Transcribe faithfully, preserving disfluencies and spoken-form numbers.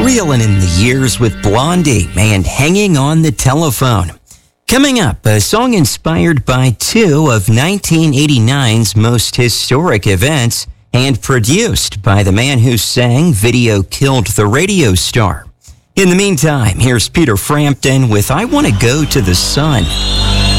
reeling in the years with Blondie and Hanging on the Telephone. Coming up, a song inspired by two of nineteen eighty-nine's most historic events and produced by the man who sang Video Killed the Radio Star. In the meantime, here's Peter Frampton with I Want to Go to the Sun.